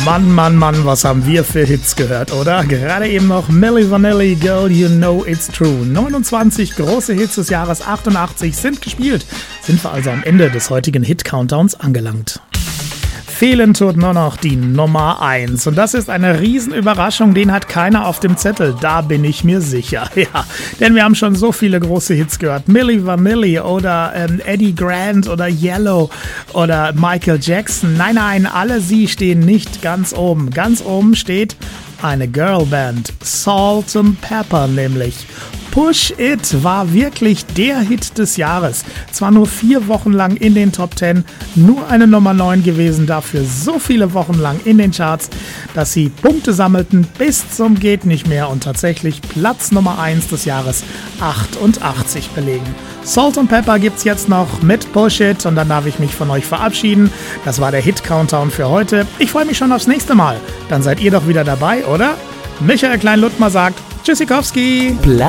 Mann, Mann, Mann, was haben wir für Hits gehört, oder? Gerade eben noch Milli Vanilli, Girl, You Know It's True. 29 große Hits des Jahres 88 sind gespielt. Sind wir also am Ende des heutigen Hit-Countdowns angelangt. Fehlen tut nur noch die Nummer 1. Und das ist eine Riesenüberraschung, den hat keiner auf dem Zettel, da bin ich mir sicher. Ja, denn wir haben schon so viele große Hits gehört. Milli Vanilli oder Eddie Grant oder Yellow oder Michael Jackson. Nein, nein, alle sie stehen nicht ganz oben. Ganz oben steht eine Girlband, Salt and Pepper nämlich. Push It war wirklich der Hit des Jahres. Zwar nur 4 Wochen lang in den Top 10, nur eine Nummer 9 gewesen, dafür so viele Wochen lang in den Charts, dass sie Punkte sammelten bis zum geht nicht mehr und tatsächlich Platz Nummer 1 des Jahres 88 belegen. Salt and Pepper gibt's jetzt noch mit Push It und dann darf ich mich von euch verabschieden. Das war der Hit-Countdown für heute. Ich freue mich schon aufs nächste Mal. Dann seid ihr doch wieder dabei, oder? Michael Klein-Luttmer sagt Tschüssikowski.